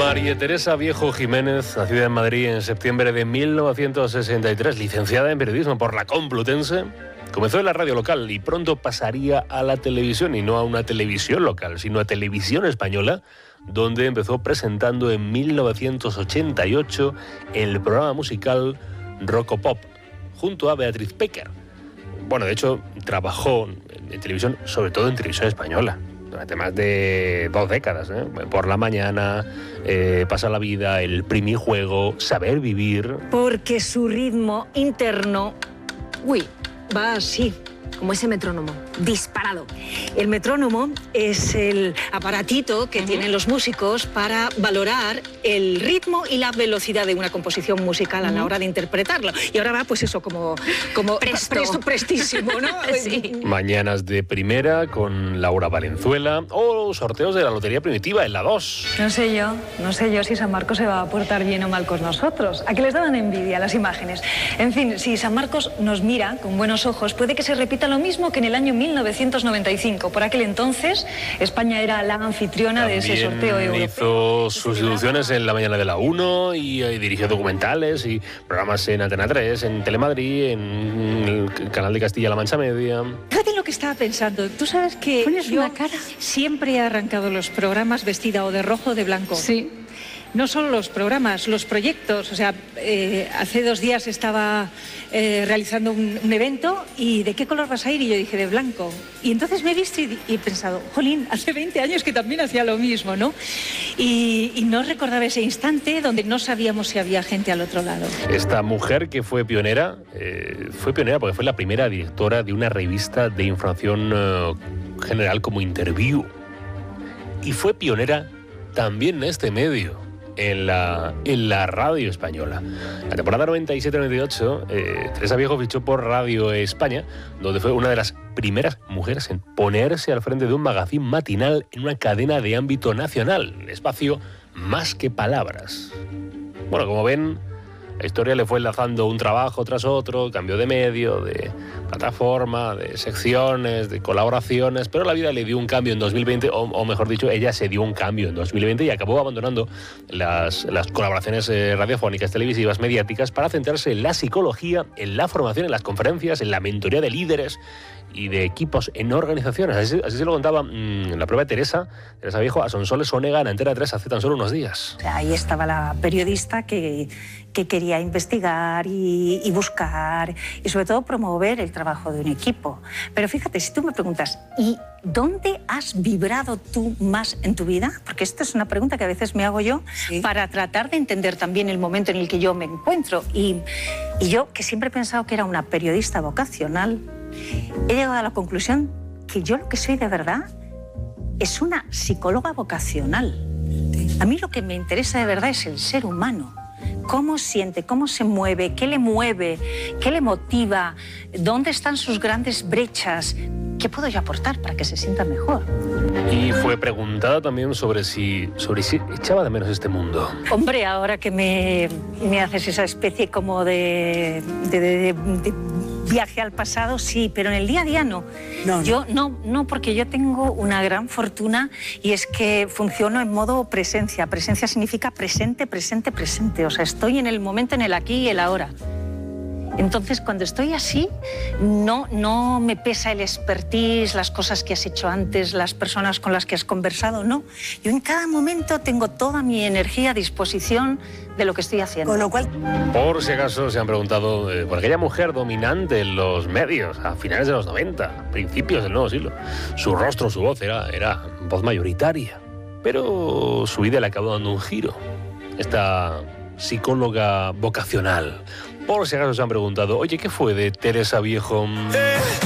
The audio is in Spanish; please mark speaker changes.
Speaker 1: María Teresa Viejo Jiménez, nacida en Madrid en septiembre de 1963, licenciada en periodismo por la Complutense, comenzó en la radio local y pronto pasaría a la televisión, y no a una televisión local, sino a Televisión Española, donde empezó presentando en 1988 el programa musical Rocopop, junto a Beatriz Pecker. Bueno, de hecho, trabajó en televisión, sobre todo en Televisión Española, durante más de 2 décadas, ¿eh? Por la mañana, Pasa la vida, El primijuego, Saber vivir.
Speaker 2: Porque su ritmo interno, va así, como ese metrónomo, disparado. El metrónomo es el aparatito que tienen los músicos para valorar el ritmo y la velocidad de una composición musical a la hora de interpretarlo. Y ahora va, pues eso, como prestísimo, ¿no?
Speaker 1: Sí. Mañanas de primera con Laura Valenzuela, o sorteos de la Lotería Primitiva en la 2.
Speaker 3: No sé yo si San Marcos se va a portar bien o mal con nosotros. ¿A qué les daban envidia las imágenes? En fin, si San Marcos nos mira con buenos ojos, puede que se repita lo mismo que en el año 1995. Por aquel entonces, España era la anfitriona de ese sorteo europeo.
Speaker 1: Hizo sustituciones en la mañana de la 1 y dirigió documentales y programas en Antena 3, en Telemadrid, en el canal de Castilla-La Mancha Media.
Speaker 4: Fíjate lo que estaba pensando. Tú sabes que yo siempre he arrancado los programas vestida o de rojo o de blanco.
Speaker 3: Sí.
Speaker 4: No solo los programas, los proyectos. O sea, hace 2 días estaba realizando un evento y ¿de qué color vas a ir? Y yo dije, de blanco. Y entonces me he visto y he pensado, jolín, hace 20 años que también hacía lo mismo, ¿no? Y no recordaba ese instante donde no sabíamos si había gente al otro lado.
Speaker 1: Esta mujer que fue pionera porque fue la primera directora de una revista de información general como Interview. Y fue pionera también en este medio. En la radio española. La temporada 97-98, Teresa Viejo fichó por Radio España, donde fue una de las primeras mujeres en ponerse al frente de un magazín matinal en una cadena de ámbito nacional, el espacio Más que Palabras. Bueno, como ven, la historia le fue enlazando un trabajo tras otro, cambio de medio, de plataforma, de secciones, de colaboraciones, pero la vida le dio un cambio en 2020, o mejor dicho, ella se dio un cambio en 2020 y acabó abandonando las colaboraciones radiofónicas, televisivas, mediáticas, para centrarse en la psicología, en la formación, en las conferencias, en la mentoría de líderes y de equipos en organizaciones. Así se lo contaba la propia Teresa Viejo a Sonsoles Onega en Antena 3 hace tan solo unos días.
Speaker 2: Ahí estaba la periodista que quería investigar y buscar y sobre todo promover el trabajo de un equipo. Pero fíjate, si tú me preguntas, ¿y dónde has vibrado tú más en tu vida? Porque esta es una pregunta que a veces me hago yo para tratar de entender también el momento en el que yo me encuentro. Y yo, que siempre he pensado que era una periodista vocacional, he llegado a la conclusión que yo lo que soy de verdad es una psicóloga vocacional. A mí lo que me interesa de verdad es el ser humano. Cómo siente, cómo se mueve, qué le motiva, dónde están sus grandes brechas, qué puedo yo aportar para que se sienta mejor.
Speaker 1: Y fue preguntada también sobre si echaba de menos este mundo.
Speaker 2: Hombre, ahora que me haces esa especie como de viaje al pasado, sí, pero en el día a día no. Yo no, porque yo tengo una gran fortuna y es que funciono en modo presencia. Presencia significa presente, presente, presente. O sea, estoy en el momento, en el aquí y el ahora. Entonces, cuando estoy así, no me pesa el expertise, las cosas que has hecho antes, las personas con las que has conversado, no. Yo en cada momento tengo toda mi energía a disposición de lo que estoy haciendo.
Speaker 4: Con lo cual,
Speaker 1: por si acaso se han preguntado por aquella mujer dominante en los medios a finales de los 90, principios del nuevo siglo. Su rostro, su voz era voz mayoritaria, pero su vida le acabó dando un giro. Esta psicóloga vocacional. Por si acaso se han preguntado, oye, ¿qué fue de Teresa Viejo?